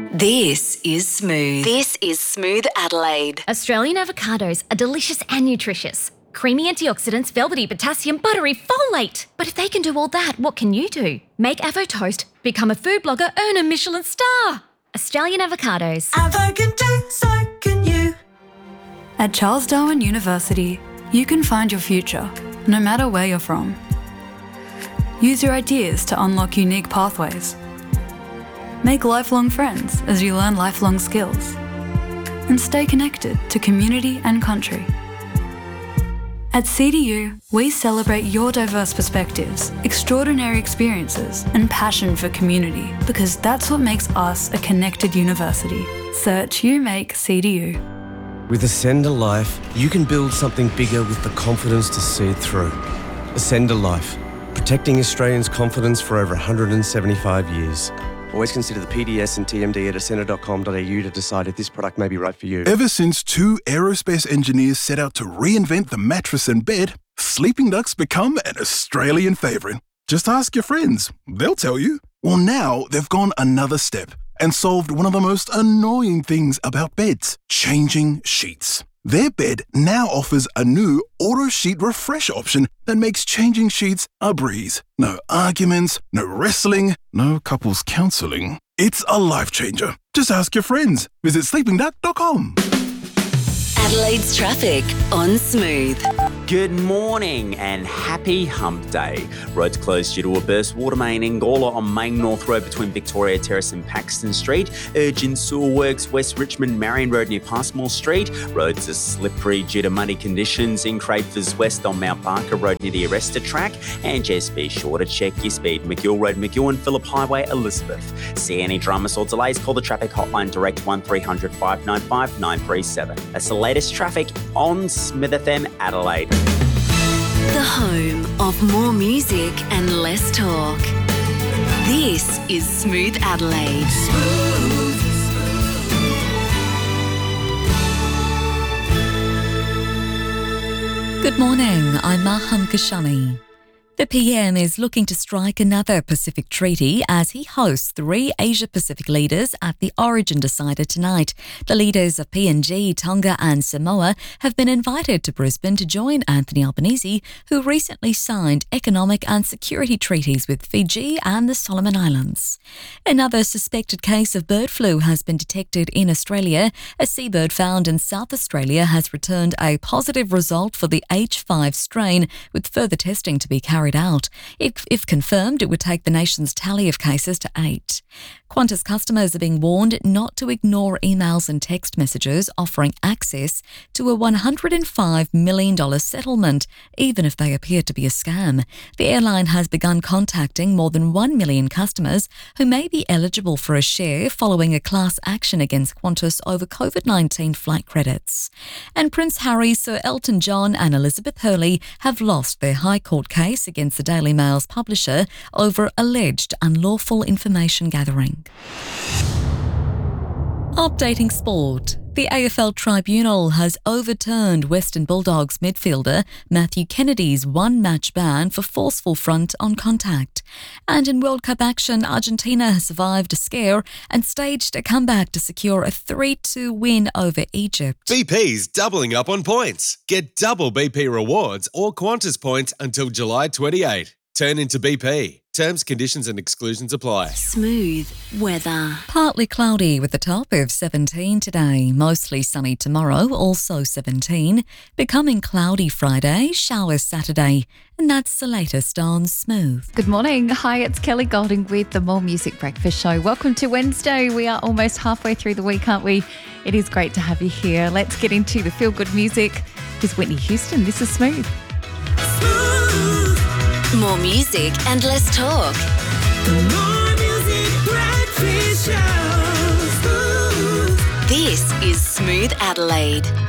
This is Smooth. This is Smooth Adelaide. Australian avocados are delicious and nutritious. Creamy antioxidants, velvety potassium, buttery folate. But if they can do all that, what can you do? Make Avo Toast, become a food blogger, earn a Michelin star. Australian avocados. Avo can do, so can you. At Charles Darwin University, you can find your future, no matter where you're from. Use your ideas to unlock unique pathways. Make lifelong friends as you learn lifelong skills. And stay connected to community and country. At CDU, we celebrate your diverse perspectives, extraordinary experiences, and passion for community, because that's what makes us a connected university. Search UMake CDU. With Ascender Life, you can build something bigger with the confidence to see it through. Ascender Life, protecting Australians' confidence for over 175 years. Always consider the PDS and TMD at ascender.com.au to decide if this product may be right for you. Ever since two aerospace engineers set out to reinvent the mattress and bed, Sleeping Duck's become an Australian favourite. Just ask your friends, they'll tell you. Well, now they've gone another step and solved one of the most annoying things about beds, changing sheets. Their bed now offers a new auto sheet refresh option that makes changing sheets a breeze. No arguments, no wrestling, no couples counselling. It's a life changer. Just ask your friends. Visit sleepingduck.com. Adelaide's traffic on Smooth. Good morning and happy hump day. Roads closed due to a burst water main in Gawler on Main North Road between Victoria Terrace and Paxton Street. Urgent sewer works West Richmond Marion Road near Passmore Street. Roads are slippery due to muddy conditions in Crafers West on Mount Barker Road near the Arrestor track. And just be sure to check your speed. McGill Road, McGill and Phillip Highway, Elizabeth. See any dramas or delays, call the traffic hotline direct 1300 595 937. That's the latest traffic on Smith FM Adelaide. The home of more music and less talk. This is Smooth Adelaide. Good morning, I'm Maham Kashani. The PM is looking to strike another Pacific treaty as he hosts 3 Asia-Pacific leaders at the Origin Decider tonight. The leaders of PNG, Tonga and Samoa have been invited to Brisbane to join Anthony Albanese, who recently signed economic and security treaties with Fiji and the Solomon Islands. Another suspected case of bird flu has been detected in Australia. A seabird found in South Australia has returned a positive result for the H5 strain, with further testing to be carried out. If confirmed, it would take the nation's tally of cases to 8. Qantas customers are being warned not to ignore emails and text messages offering access to a $105 million settlement, even if they appear to be a scam. The airline has begun contacting more than 1 million customers who may be eligible for a share following a class action against Qantas over COVID-19 flight credits. And Prince Harry, Sir Elton John and Elizabeth Hurley have lost their High Court case against the Daily Mail's publisher over alleged unlawful information gathering. Updating sport. The AFL Tribunal has overturned Western Bulldogs midfielder Matthew Kennedy's one-match ban for forceful front on contact. And in World Cup action, Argentina has survived a scare and staged a comeback to secure a 3-2 win over Egypt. BP's doubling up on points. Get double BP rewards or Qantas points until July 28. Turn into BP. Terms, conditions and exclusions apply. Smooth weather. Partly cloudy with a top of 17 today. Mostly sunny tomorrow, also 17. Becoming cloudy Friday, showers Saturday. And that's the latest on Smooth. Good morning. Hi, it's Kelly Golding with the More Music Breakfast Show. Welcome to Wednesday. We are almost halfway through the week, aren't we? It is great to have you here. Let's get into the feel-good music. Here's Whitney Houston. This is Smooth. More music and less talk. More music breakfast show. This is Smooth Adelaide.